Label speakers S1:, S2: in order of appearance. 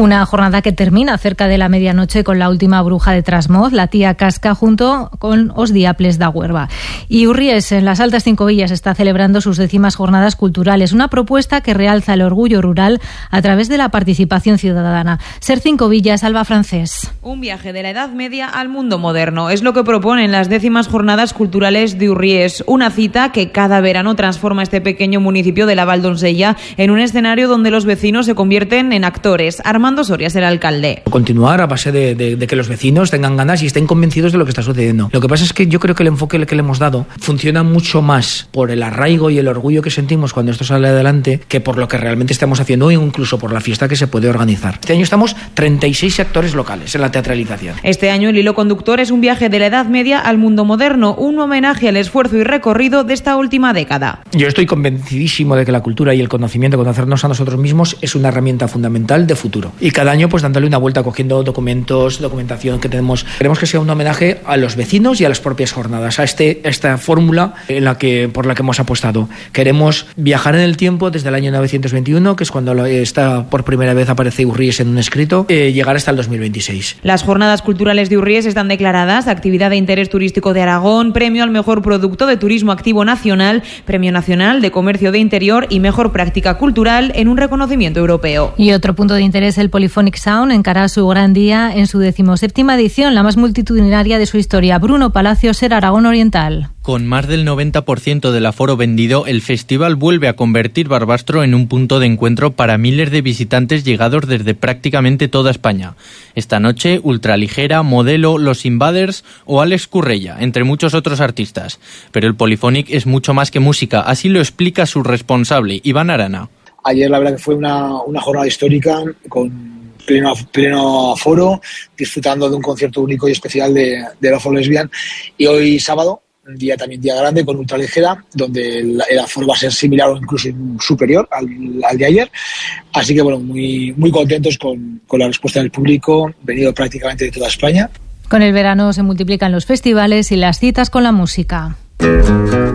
S1: Una jornada que termina cerca de la medianoche con la última bruja de Trasmoz, la tía Casca, junto con os Diables da Huerva. Y Urries, en las Altas Cinco Villas, está celebrando sus 10º jornadas culturales, una propuesta que realza el orgullo rural a través de la participación ciudadana. Ser Cinco Villas, Alba Francés.
S2: Un viaje de la Edad Media al mundo moderno es lo que proponen las 10º jornadas culturales de Urries, una cita que cada verano transforma este pequeño municipio de la Val d'Onsella en un escenario donde los vecinos se convierten en actores. Armando Sorias, el alcalde.
S3: Continuar a base de que los vecinos tengan ganas y estén convencidos de lo que está sucediendo. Lo que pasa es que yo creo que el enfoque que le hemos dado funciona mucho más por el arraigo y el orgullo que sentimos cuando esto sale adelante que por lo que realmente estamos haciendo o incluso por la fiesta que se puede organizar. Este año estamos 36 actores locales en la teatralización.
S2: Este año el hilo conductor es un viaje de la Edad Media al mundo moderno, un homenaje al esfuerzo y recorrido de esta última década.
S3: Yo estoy convencidísimo de que la cultura y el conocimiento, conocernos a nosotros mismos, es una herramienta fundamental de futuro. Y cada año pues dándole una vuelta, cogiendo documentación que tenemos. Queremos que sea un homenaje a los vecinos y a las propias jornadas, a esta fórmula por la que hemos apostado. Queremos viajar en el tiempo desde el año 921, que es cuando por primera vez aparece Urries en un escrito, llegar hasta el 2026.
S2: Las jornadas culturales de Urries están declaradas actividad de interés turístico de Aragón, premio al mejor producto de turismo activo nacional, premio nacional de comercio de interior y mejor práctica cultural en un reconocimiento europeo.
S1: Y otro punto de interés, el Polyphonic Sound encara su gran día en su 17ª edición, la más multitudinaria de su historia. Bruno Palacios, Ser Aragón Oriental.
S4: Con más del 90% del aforo vendido, el festival vuelve a convertir Barbastro en un punto de encuentro para miles de visitantes llegados desde prácticamente toda España. Esta noche, Ultraligera, Modelo, Los Invaders o Alex Currella, entre muchos otros artistas. Pero el Polyphonic es mucho más que música, así lo explica su responsable, Iván Arana.
S5: Ayer la verdad que fue una jornada histórica con pleno aforo, disfrutando de un concierto único y especial de Love Lesbian. Y hoy sábado, un día grande con Ultraligera, donde el aforo va a ser similar o incluso superior al de ayer. Así que bueno, muy, muy contentos con la respuesta del público, venido prácticamente de toda España.
S1: Con el verano se multiplican los festivales y las citas con la música.